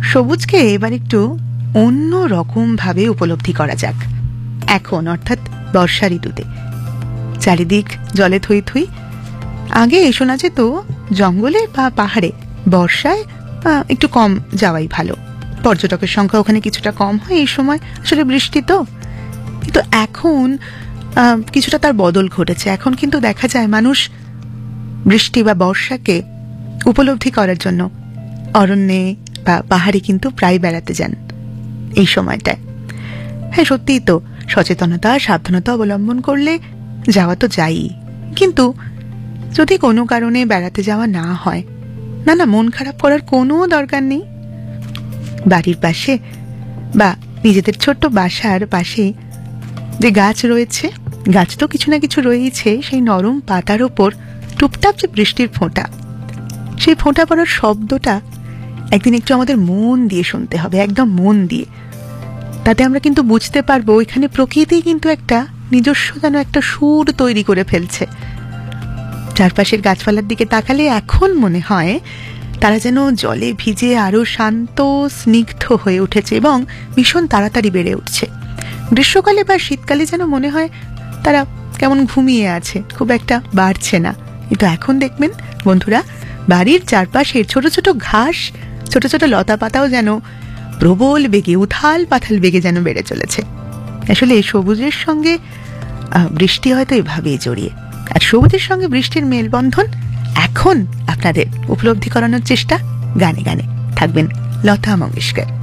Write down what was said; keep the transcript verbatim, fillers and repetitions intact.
সবুজকে এবার একটু অন্য রকম ভাবে উপলব্ধি করা যাক। এখন অর্থাৎ বর্ষা ঋতুতে চারিদিক জলে থই থই। আগে শোনা যেত জঙ্গলে বা পাহাড়ে বর্ষায় একটু কম যাওয়াই ভালো, পর্যটকের সংখ্যা ওখানে কিছুটা কম হয় এই সময়, আসলে বৃষ্টি তো। কিন্তু এখন কিছুটা তার বদল ঘটেছে। এখন কিন্তু দেখা যায় মানুষ বৃষ্টি বা বর্ষাকে উপলব্ধি করার জন্য অরণ্যে বা পাহাড়ে কিন্তু প্রায় বেড়াতে যান এই সময়টায়। হ্যাঁ, সত্যিই তো, সচেতনতা সাবধানতা অবলম্বন করলে যাওয়া তো যাই। কিন্তু যদি কোনো কারণে বেড়াতে যাওয়া না হয়, না না মন খারাপ করার কোনো দরকার নেই। বাড়ির পাশে বা নিজেদের ছোট্ট বাসার পাশে যে গাছ রয়েছে, গাছ তো কিছু না কিছু রয়েছে, সেই নরম পাতার ওপর টুপটাপ যে বৃষ্টির ফোঁটা, সেই ফোঁটা পড়ার শব্দটা একদিন একটু আমাদের মন দিয়ে শুনতে হবে, একদম মন দিয়ে। তাতে আমরা কিন্তু বুঝতে পারবো এখানে প্রকৃতি কিন্তু একটা নিজস্ব যেন একটা সুর তৈরি করে ফেলছে। চারপাশের গাছপালার দিকে তাকালে এখন মনে হয় তারা যেন জলে ভিজে আরো শান্ত স্নিগ্ধ হয়ে উঠেছে এবং ভীষণ তাড়াতাড়ি বেড়ে উঠছে। গ্রীষ্মকালে বা শীতকালে যেন মনে হয় তারা কেমন ঘুমিয়ে আছে, খুব একটা বাড়ছে না। কিন্তু এখন দেখবেন বন্ধুরা, বাড়ির চারপাশের ছোট ছোট ঘাস, ছোট ছোট লতা পাতাও যেন প্রবল বেগে, উথাল পাথাল বেগে যেন বেড়ে চলেছে। আসলে সবুজের সঙ্গে বৃষ্টি হয়তো এভাবেই জড়িয়ে, আর সবুজের সঙ্গে বৃষ্টির মেলবন্ধন এখন আপনাদের উপলব্ধি করানোর চেষ্টা গানে গানে থাকবেন লতা মঙ্গেশকর।